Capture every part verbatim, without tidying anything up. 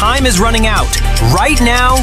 time is running out. Right now,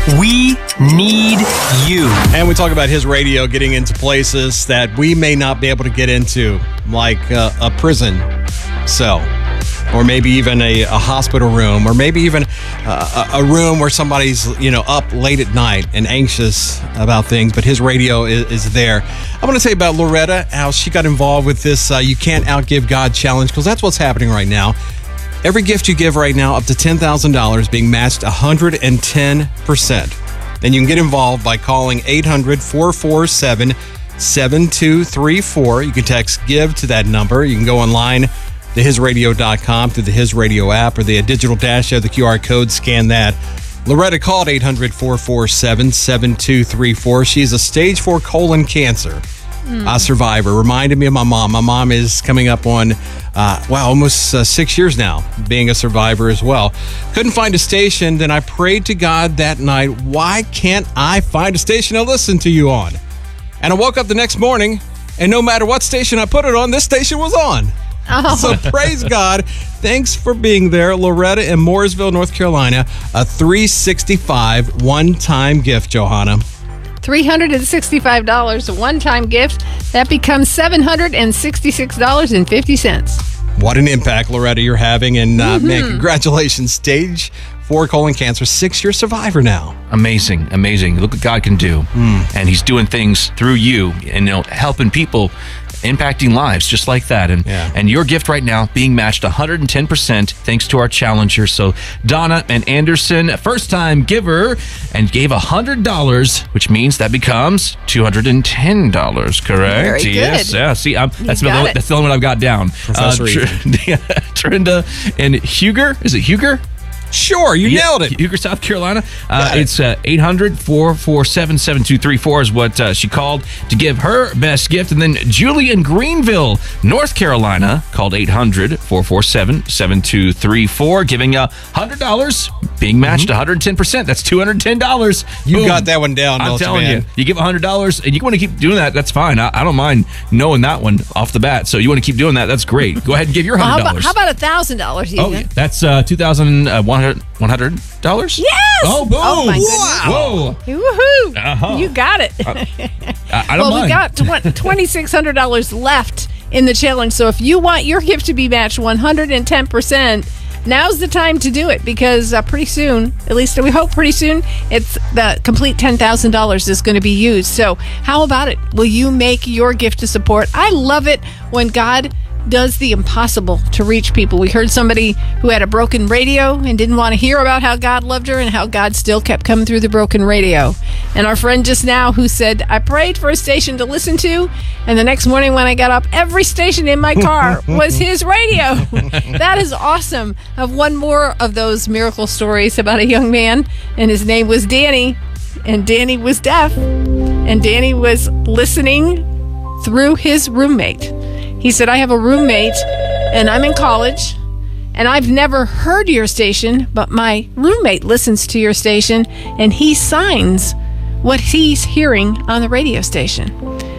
we need you. And we talk about his radio getting into places that we may not be able to get into, like uh, a prison cell, or maybe even a, a hospital room, or maybe even uh, a, a room where somebody's, you know, up late at night and anxious about things, but his radio is, is there. I want to say about Loretta, how she got involved with this uh, You Can't Outgive God challenge, because that's what's happening right now. Every gift you give right now, up to ten thousand dollars, being matched one hundred ten percent. Then you can get involved by calling eight hundred, four four seven, seven two three four. You can text GIVE to that number. You can go online to his radio dot com through the His Radio app or the digital dash of the Q R code. Scan that. Loretta called eight hundred, four four seven, seven two three four. She's a stage four colon cancer mm. a survivor. Reminded me of my mom. My mom is coming up on, uh, wow, almost uh, six years now being a survivor as well. Couldn't find a station. Then I prayed to God that night, why can't I find a station to listen to you on? And I woke up the next morning, and no matter what station I put it on, this station was on. Oh. So praise God. Thanks for being there. Loretta in Mooresville, North Carolina. A three hundred sixty-five dollars one-time gift, Johanna. three hundred sixty-five dollars a one-time gift. That becomes seven hundred sixty-six dollars and fifty cents. What an impact, Loretta, you're having. And uh, mm-hmm. man, congratulations. Stage four colon cancer, six-year survivor now. Amazing, amazing. Look what God can do. Mm. And he's doing things through you and, you know, helping people, impacting lives just like that. And yeah. and your gift right now being matched one hundred ten percent thanks to our challenger. So Donna and Anderson, first-time giver, and gave one hundred dollars, which means that becomes two hundred ten dollars, correct? Very good. Yes, yeah. See, I'm, that's, the, that's the element I've got down. Professor uh, Tr- Trinda and Huger, is it Huger? Sure, you yeah, nailed it. Huger, South Carolina. Uh, it. It's uh, eight hundred, four four seven, seven two three four is what uh, she called to give her best gift. And then Julie in Greenville, North Carolina, called eight hundred, four four seven, seven two three four, giving uh, one hundred dollars, being matched mm-hmm. one hundred ten percent. That's two hundred ten dollars. You Boom. got that one down, I'm Milton, telling man. you. You give one hundred dollars, and you want to keep doing that, that's fine. I, I don't mind knowing that one off the bat. So you want to keep doing that, that's great. Go ahead and give your one hundred dollars. Well, how about one thousand dollars? Oh, yeah. That's uh, two thousand one hundred dollars? Yes! Oh, boom! Oh, my wow. goodness. Whoa! Woohoo! Uh-huh. You got it. Uh, I, I don't well, mind. we got two thousand six hundred dollars left in the challenge. So if you want your gift to be matched one hundred ten percent, now's the time to do it, because uh, pretty soon, at least we hope pretty soon, it's the complete ten thousand dollars is going to be used. So how about it? Will you make your gift to support? I love it when God does the impossible to reach people. We heard somebody who had a broken radio and didn't want to hear about how God loved her and how God still kept coming through the broken radio. And our friend just now who said, I prayed for a station to listen to, and the next morning when I got up, every station in my car was his radio. That is awesome. I have one more of those miracle stories about a young man, and his name was Danny, and Danny was deaf, and Danny was listening through his roommate. He said, I have a roommate, and I'm in college, and I've never heard your station, but my roommate listens to your station, and he signs what he's hearing on the radio station.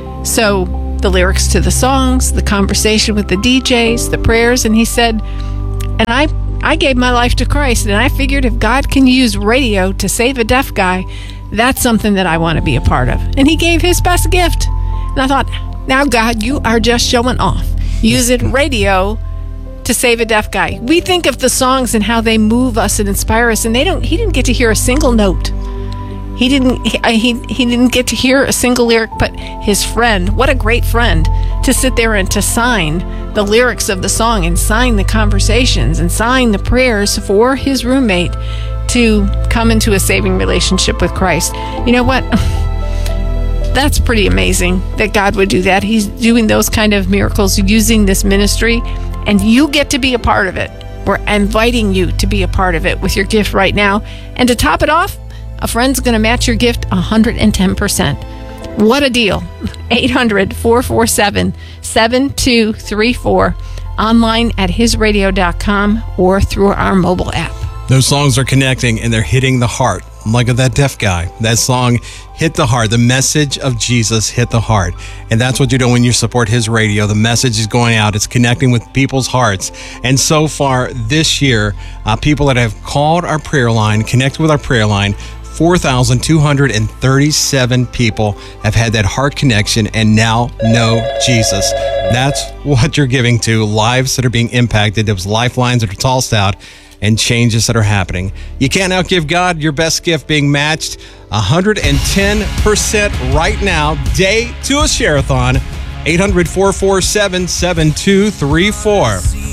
So the lyrics to the songs, the conversation with the D Js, the prayers, and he said, and I, I gave my life to Christ, and I figured if God can use radio to save a deaf guy, that's something that I want to be a part of. And he gave his best gift. And I thought, now, God, you are just showing off. Using radio to save a deaf guy. We think of the songs and how they move us and inspire us, and they don't. He didn't get to hear a single note. He didn't. He he, he didn't get to hear a single lyric. But his friend, what a great friend, to sit there and to sign the lyrics of the song and sign the conversations and sign the prayers for his roommate to come into a saving relationship with Christ. You know what? That's pretty amazing that God would do that. He's doing those kind of miracles using this ministry, and you get to be a part of it. We're inviting you to be a part of it with your gift right now. And to top it off, a friend's going to match your gift one hundred ten percent. What a deal. eight hundred, four four seven, seven two three four. Online at his radio dot com or through our mobile app. Those songs are connecting, and they're hitting the heart. like that deaf guy. That song hit the heart. The message of Jesus hit the heart. And that's what you do when you support his radio. The message is going out. It's connecting with people's hearts. And so far this year, uh, people that have called our prayer line, connected with our prayer line, four thousand two hundred thirty-seven people have had that heart connection and now know Jesus. That's what you're giving to, lives that are being impacted. Those lifelines that are tossed out and changes that are happening. You can't outgive God. Your best gift being matched one hundred ten percent right now. Day to a Share-a-thon. eight hundred, four four seven, seven two three four.